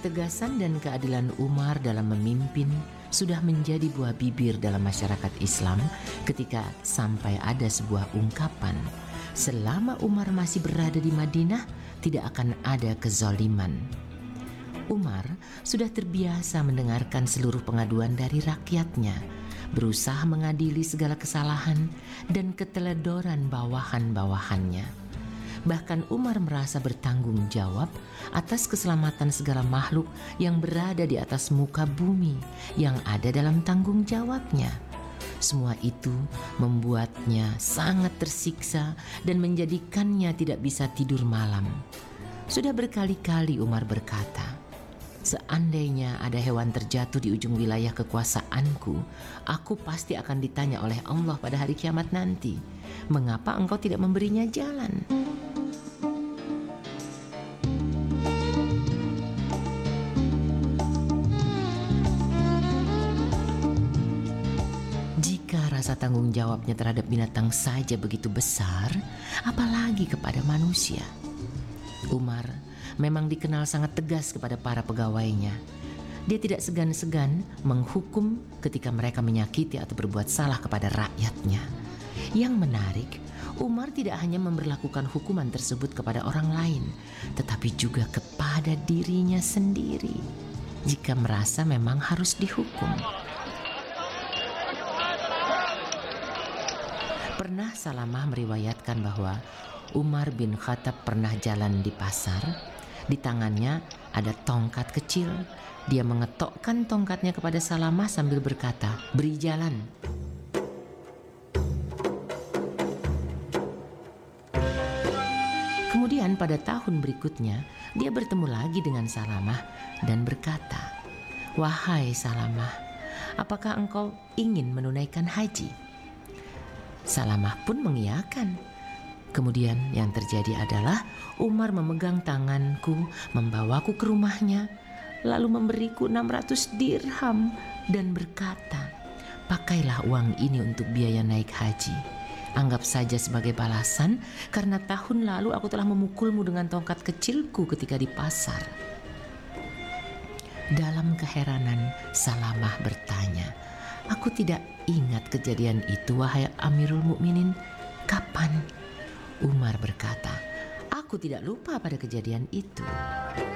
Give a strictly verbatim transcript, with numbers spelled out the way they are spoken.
Ketegasan dan keadilan Umar dalam memimpin sudah menjadi buah bibir dalam masyarakat Islam ketika sampai ada sebuah ungkapan, selama Umar masih berada di Madinah, tidak akan ada kezaliman. Umar sudah terbiasa mendengarkan seluruh pengaduan dari rakyatnya, berusaha mengadili segala kesalahan dan keteledoran bawahan-bawahannya. Bahkan Umar merasa bertanggung jawab atas keselamatan segala makhluk yang berada di atas muka bumi yang ada dalam tanggung jawabnya. Semua itu membuatnya sangat tersiksa dan menjadikannya tidak bisa tidur malam. Sudah berkali-kali Umar berkata, seandainya ada hewan terjatuh di ujung wilayah kekuasaanku, aku pasti akan ditanya oleh Allah pada hari kiamat nanti, mengapa engkau tidak memberinya jalan? Jika rasa tanggung jawabnya terhadap binatang saja begitu besar, apalagi kepada manusia. Umar memang dikenal sangat tegas kepada para pegawainya. Dia tidak segan-segan menghukum ketika mereka menyakiti atau berbuat salah kepada rakyatnya. Yang menarik, Umar tidak hanya memberlakukan hukuman tersebut kepada orang lain, tetapi juga kepada dirinya sendiri jika merasa memang harus dihukum. Pernah Salamah meriwayatkan bahwa Umar bin Khattab pernah jalan di pasar. Di tangannya ada tongkat kecil. Dia mengetokkan tongkatnya kepada Salamah sambil berkata, "Beri jalan." Kemudian pada tahun berikutnya, dia bertemu lagi dengan Salamah dan berkata, "Wahai Salamah, apakah engkau ingin menunaikan haji?" Salamah pun mengiyakan. Kemudian yang terjadi adalah Umar memegang tanganku, membawaku ke rumahnya, lalu memberiku enam ratus dirham dan berkata, "Pakailah uang ini untuk biaya naik haji. Anggap saja sebagai balasan karena tahun lalu aku telah memukulmu dengan tongkat kecilku ketika di pasar." Dalam keheranan, Salamah bertanya, "Aku tidak ingat kejadian itu, wahai Amirul Mukminin. Kapan?" Umar berkata, "Aku tidak lupa pada kejadian itu."